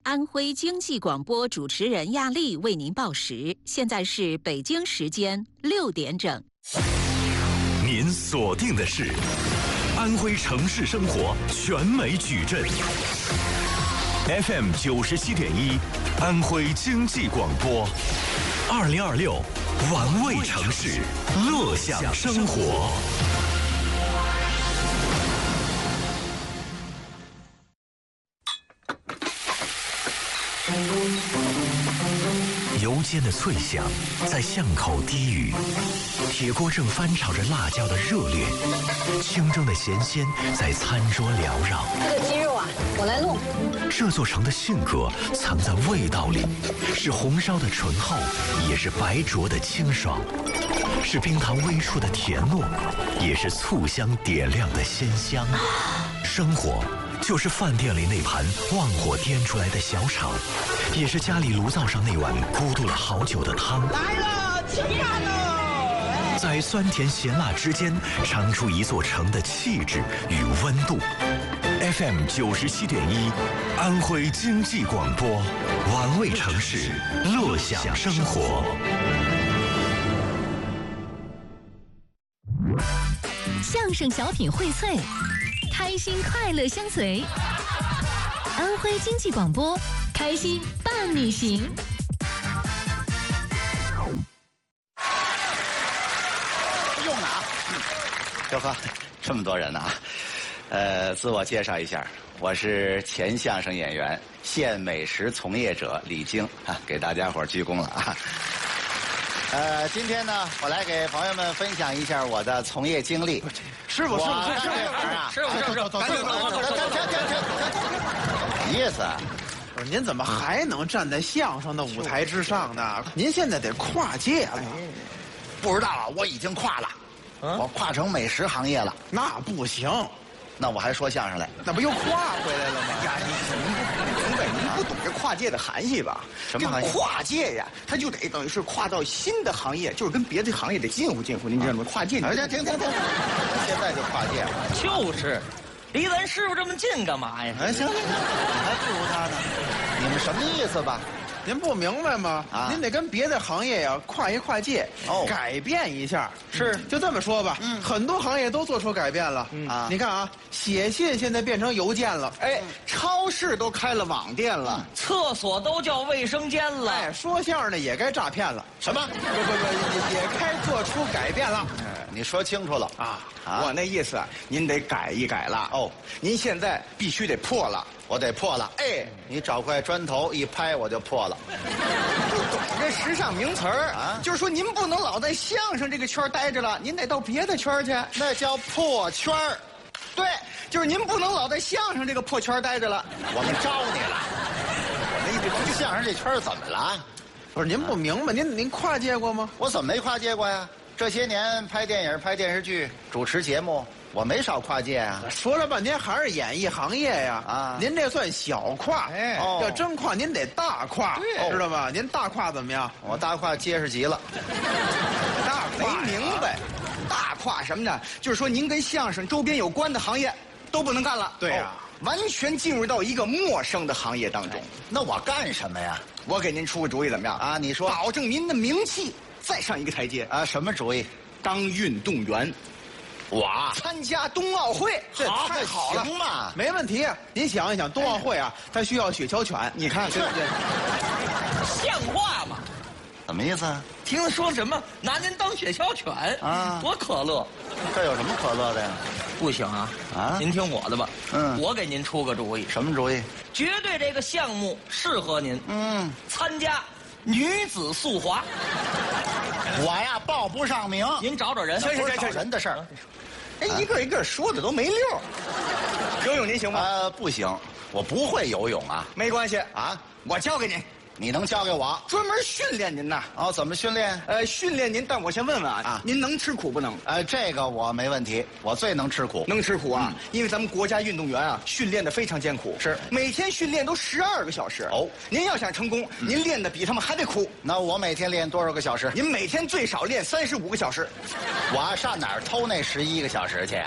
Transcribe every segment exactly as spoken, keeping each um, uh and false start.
安徽经济广播主持人亚丽为您报时，现在是北京时间六点整。 您锁定的是安徽城市生活全美矩阵 ，F M 九十七点一，安徽经济广播，二零二六玩味城市，乐享生活。油煎的脆响在巷口低语，铁锅正翻炒着辣椒的热烈，清蒸的咸鲜在餐桌缭绕。 这个鸡肉啊，我来弄。 这座城的性格藏在味道里，是红烧的醇厚，也是白灼的清爽，是冰糖微出的甜糯，也是醋香点亮的鲜香。生活就是饭店里那盘旺火颠出来的小炒，也是家里炉灶上那碗咕嘟了好久的汤。 来了，起饭喽！ 在酸甜咸辣之间，尝出一座城的气质与温度。F M 九十七点一，安徽经济广播，玩味城市，乐享生活。 相声小品荟萃，开心快乐相随。安徽经济广播，开心伴你行。 用的啊！哟呵，这么多人呢啊！呃，自我介绍一下，我是前相声演员、现美食从业者李菁啊，给大家伙鞠躬了啊！呃，今天呢，我来给朋友们分享一下我的从业经历。 师傅，师傅，师傅， 师傅，师傅，师傅，赶紧走，走，走，走，停，停，停，意思？ 不是您怎么还能站在相声的舞台之上呢？您现在得跨界了。 不知道啊，我已经跨了，我跨成美食行业了。 那不行， 那我还说相声来， 那不又跨回来了吗？ 呀，您您不明白，您不懂这跨界的含义吧？ 什么含义？ 这个跨界呀，它就得等于是跨到新的行业，就是跟别的行业得近乎近乎，您知道吗？跨界。 哎，停停停停！现在就跨界了。 就是，离咱师傅这么近干嘛呀？ 哎，行行行，你还不如他呢。你们什么意思吧？ 您不明白吗？ 啊， 您得跟别的行业呀跨一跨界， 哦， 改变一下。 是， 就这么说吧， 嗯， 很多行业都做出改变了。嗯啊，你看啊，写信现在变成邮件了， 哎，超市都开了网店了， 厕所都叫卫生间了。 哎，说相声的也该诈骗了。 什么？ 不不不，也也该做出改变了。 哎，你说清楚了啊！啊，我那意思，您得改一改了。哦，您现在必须得破了。 我得破了，哎，你找块砖头一拍我就破了。 不懂这时尚名词儿啊，就是说您不能老在相声这个圈待着了，您得到别的圈去， 那叫破圈儿。 对，就是您不能老在相声这个破圈待着了。 我们招你了。我那意思，相声这圈怎么了？ 不是您不明白，您您跨界过吗？ 我怎么没跨界过呀？这些年拍电影、拍电视剧、主持节目。我没少跨界啊！ 说了半天还是演艺行业呀！啊，您这算小跨，哎，要真跨您得大跨，知道吗？您大跨怎么样？ 我大跨结实极了。 大跨没明白，大跨什么呢？就是说您跟相声周边有关的行业都不能干了。 对呀， 完全进入到一个陌生的行业当中。 那我干什么呀？ 我给您出个主意，怎么样啊？你说， 保证您的名气再上一个台阶啊？什么主意？ 当运动员。 我参加冬奥会， 这太好了， 行嘛， 没问题。您想一想，冬奥会啊，它需要雪橇犬，你看对不对？ 像话吗？ 什么意思啊？ 听他说什么拿您当雪橇犬啊？多可乐！ 这有什么可乐的呀？ 不行啊！啊，您听我的吧。嗯，我给您出个主意。 什么主意？ 绝对这个项目适合您。嗯，参加女子速滑。 我呀报不上名， 您找找人。 行行行行，人的事儿。 哎，一个一个说的都没溜。游泳您行吗？ 呃，不行，我不会游泳啊。 没关系啊，我教给您。 你能教给我？ 专门训练您呐。 哦，怎么训练？ 呃，训练您，但我先问问啊，啊您能吃苦不能？ 呃，这个我没问题，我最能吃苦。 能吃苦啊？嗯、因为咱们国家运动员啊，训练的非常艰苦， 是每天训练都十二个小时。哦，您要想成功，嗯、您练的比他们还得苦。 那我每天练多少个小时？ 您每天最少练三十五个小时。 我上哪儿偷那十一个小时去呀、啊？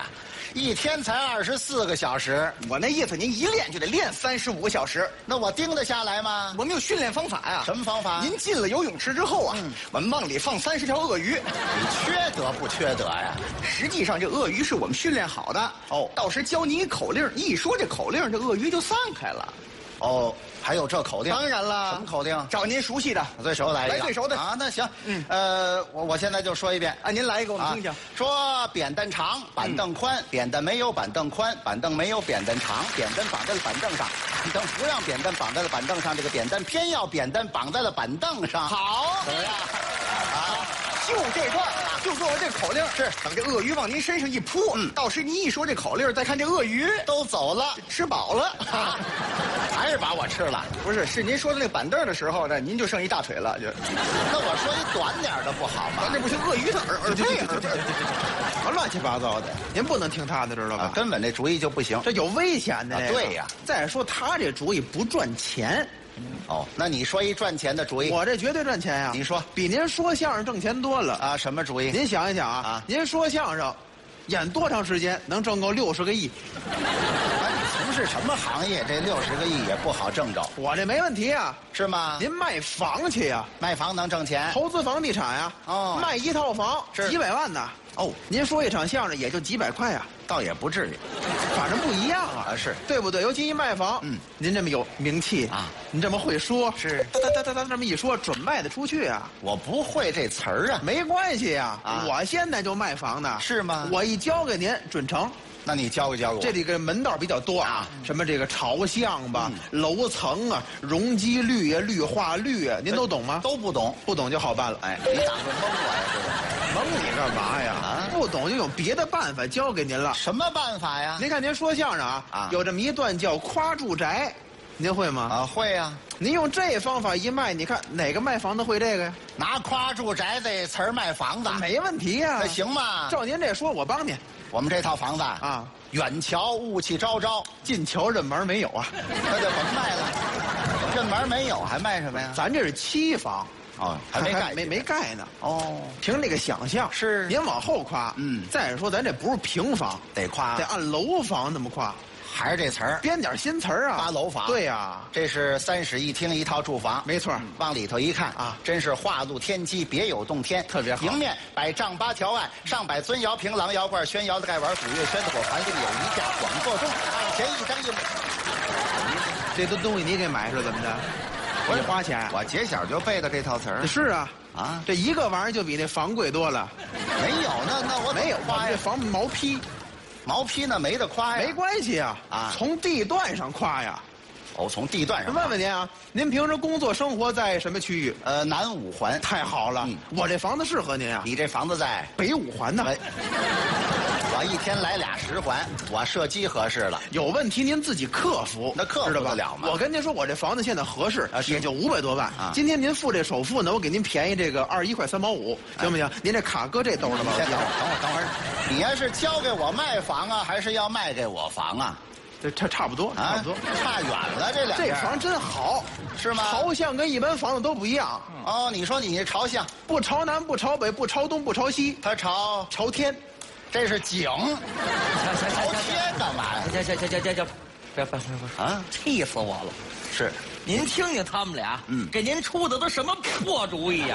一天才二十四个小时。 我那意思，您一练就得练三十五个小时。 那我盯得下来吗？ 我们有训练方法呀。 什么方法？ 您进了游泳池之后啊，嗯、我们往里放三十条鳄鱼。 你缺德不缺德呀？ 实际上，这鳄鱼是我们训练好的。哦，到时教你一口令，一说这口令，这鳄鱼就散开了。 哦，还有这口令？ 当然了。 什么口令？ 找您熟悉的， 最熟来一个。 来最熟的啊！那行，嗯，呃，我我现在就说一遍啊，您来一个，我们听听。 啊、说扁担长，板凳宽，嗯、扁担没有板凳宽，板凳没有扁担长，扁担绑在了板凳上，板凳不让扁担绑在了板凳上，这个扁担偏要扁担绑在了板凳上。 好， 怎么样？ 啊，就这段。就做完这口令，是等这鳄鱼往您身上一扑，嗯，到时您一说这口令，再看这鳄鱼都走了， 吃饱了， 啊、还是把我吃了？ 不是，是您说的那板凳的时候呢，您就剩一大腿了，就。 那我说一短点的不好吗？ 那不行，鳄鱼的耳耳背耳背，什么乱七八糟的，您不能听他的，知道吧？ 啊、根本这主意就不行， 这有危险的、 啊。对呀， 再说他这主意不赚钱。 哦，那你说一赚钱的主意？ 我这绝对赚钱呀！ 你说， 比您说相声挣钱多了啊？什么主意？ 您想一想啊，啊您说相声，演多长时间能挣够六十个亿？ 那你从事什么行业？这六十个亿也不好挣着。 我这没问题啊， 是吗？ 您卖房去呀？ 卖房能挣钱？ 投资房地产呀？哦，卖一套房几百万呢？哦，您说一场相声也就几百块呀？ 倒也不至于， 反正不一样啊， 啊是对不对？尤其一卖房，嗯，您这么有名气啊，您这么会说， 是哒哒哒哒哒这么一说，准卖得出去啊。 我不会这词儿啊， 没关系呀， 啊， 我现在就卖房呢， 是吗？ 我一交给您准成。 那你教给教给我。 这里个门道比较多啊，什么这个朝向吧、嗯、楼层啊、容积率啊、绿化率啊，您都懂吗？ 都不懂， 不懂就好办了。 哎，你打算蒙我呀？这个蒙你干嘛呀？啊，不懂就用别的办法教给您了。 什么办法呀？ 您看您说相声啊，啊有这么一段叫夸住宅，您会吗？ 啊，会呀、啊。 您用这方法一卖，你看哪个卖房子会这个呀？ 拿夸住宅这词儿卖房子， 没问题呀、啊。 那行吗？ 照您这说，我帮您。 我们这套房子啊， 远瞧雾气昭昭， 近瞧认门没有啊， 那就甭卖了。认门没有还卖什么呀？ 咱这是期房哦，还没盖， 没没盖呢。 哦， 凭这个想象是您往后夸， 嗯。 再说咱这不是平房， 得夸， 得按楼房那么夸。 还是这词儿， 编点新词儿啊！ 八楼房， 对呀、啊， 这是三室一厅一套住房， 没错、嗯。 往里头一看啊，真是画露天机，别有洞天， 特别好。 迎面摆丈八条案，上摆尊窑瓶、狼窑罐、宣窑的盖碗、古月轩的火盘，另有一架广座钟，案前一张一。 这都东西你给买是怎么的？我得花钱。 我解小就背的这套词儿。 是啊， 啊， 这一个玩意儿就比那房贵多了。 没有，那那我没有花这房毛坯。 毛坯那没得夸呀， 没关系啊， 啊， 从地段上夸呀。 哦，从地段上。 问问您啊，您平时工作生活在什么区域？ 呃，南五环。 太好了，嗯、我这房子适合您啊。 你这房子在北五环呢。 我一天来俩十环，我射击合适了。 有问题您自己克服， 那克服得了吗？ 我跟您说，我这房子现在合适，啊、也就五百多万。啊、今天您付这首付呢，我给您便宜这个二一块三毛五，行不行？哎、您这卡搁这兜了吧？ 先等会儿，等会儿，等会儿。你要是交给我卖房啊，还是要卖给我房啊？ 这差差不多，差不多， 啊、差远了这两。 这房真好， 是吗？ 朝向跟一般房子都不一样。 哦，你说你这朝向不朝南，不朝北，不朝东，不朝西， 它朝朝天。 这是井，朝天干嘛呀？ 行行行行行行，别别别别啊！气死我了！ 是， 您听听他们俩， 嗯， 给您出的都什么破主意呀？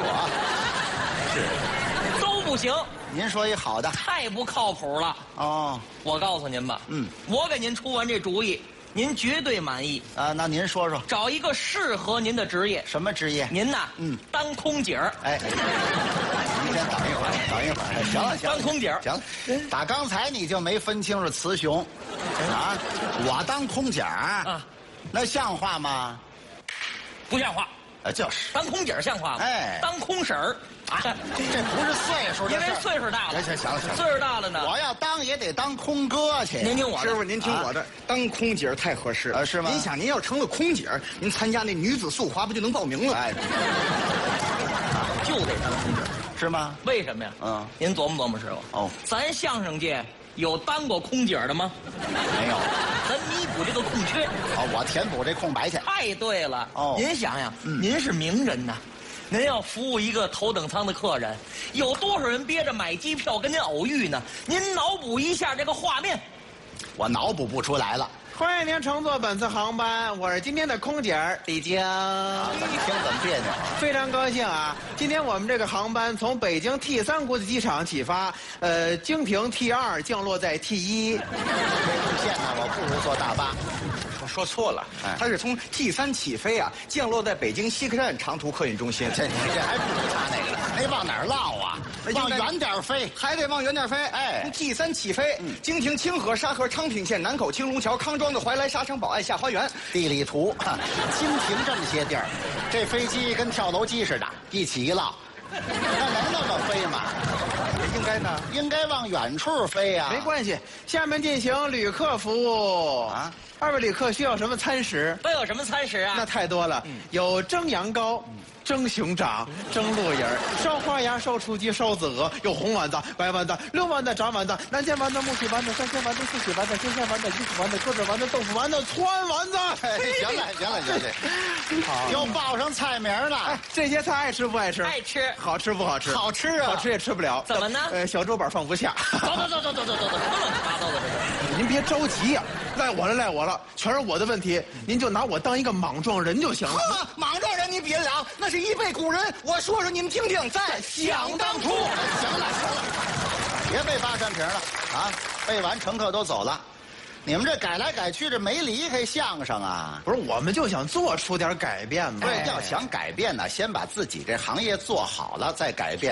是， 都不行。 您说一好的， 太不靠谱了。 哦， 我告诉您吧， 嗯， 我给您出完这主意，您绝对满意啊。那您说说， 找一个适合您的职业。 什么职业？ 您呐， 嗯， 当空姐儿。 哎，您先等一会儿，等一会儿。行了行了， 当空姐儿。 行了，打刚才你就没分清楚雌雄啊。我当空姐儿啊，那像话吗？ 不像话。 呃，就是当空姐像话吗？ 哎， 当空婶儿啊， 这这不是岁数的事， 因为岁数大了。 行行了行了， 岁数大了呢， 我要当也得当空哥去。 您听我的， 师傅，您听我的，啊、当空姐太合适了， 呃，是吗？ 您想，您要成了空姐，您参加那女子速滑不就能报名了？哎， 就得当空姐， 是吗？ 为什么呀？ 嗯， 您琢磨琢磨，师傅。 哦， 咱相声界有当过空姐的吗？ 没有。 咱弥补这个空缺。 哦，我填补这空白去。 太对了。 哦， 您想想，嗯、您是名人呐， 您要服务一个头等舱的客人，有多少人憋着买机票跟您偶遇呢？您脑补一下这个画面。 我脑补不出来了。 欢迎您乘坐本次航班，我是今天的空姐李晶。 啊，怎么听怎么别扭啊？ 非常高兴啊！今天我们这个航班从北京 T 三国际机场起发，呃，经停 T 二降落在 T 一。 这路线呢，我不如坐大巴。 我说错了， 哎它是从 T 三起飞啊，降落在北京西客站长途客运中心。 这你这还不如他那个，那往哪儿落啊？往远点飞， 还得往远点飞。 哎从 T 三起飞， 嗯经停清河、沙河、昌平县、南口、青龙桥、康庄的怀来、沙城、宝爱、下花园。 地理图，经停这么些地儿，这飞机跟跳楼机似的，一起一落，那能那么飞吗？ 应该呢， 应该往远处飞呀、 没关系，下面进行旅客服务啊。 二位旅客需要什么餐食？ 都有什么餐食啊？ 那太多了，有蒸羊羔、蒸熊掌、蒸鹿眼儿、烧花鸭、烧雏鸡、烧子鹅，有红丸子、白丸子、溜丸子、炸丸子、南煎丸子、木须丸子、三鲜丸子、四喜丸子、鲜馅丸子、鱼腐丸子、鸽子丸子、豆腐丸子、汆丸子。 哎行了行了行了， 好， 又报上菜名了。 哎，这些菜爱吃不爱吃？ 爱吃。 好吃不好吃？ 好吃啊好吃也吃不了。 怎么呢呃，小桌板放不下。 走走走走走走走走，什么乱七八糟的这是？ 您别着急呀、赖我了赖我了，全是我的问题，您就拿我当一个莽撞人就行了。 呵，莽撞人你别聊，那是一辈古人。我说说你们听听，在想当初。 行了行了，别背八扇屏了啊！背完乘客都走了，你们这改来改去，这没离开相声啊。 不是，我们就想做出点改变嘛。 对，要想改变呢，先把自己这行业做好了，再改变。